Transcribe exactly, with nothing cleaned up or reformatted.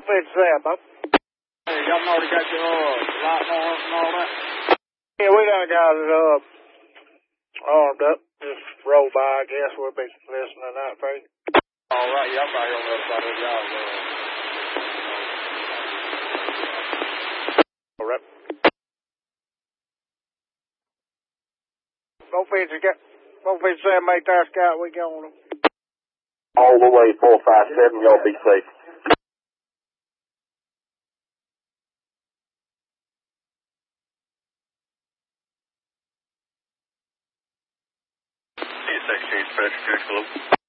Where's that, Bob? Hey, y'all already got your uh, light on and all that? Yeah, we done got it uh, armed up. Just roll by, I guess. We'll be listening to that for you. All right, yeah, I'm right here on the other side of y'all. Uh, All right. Both feet you got, both feet seven eight there, Scott. We going them. All the way, four five seven, y'all be safe. Exchange, Patrick, Hello.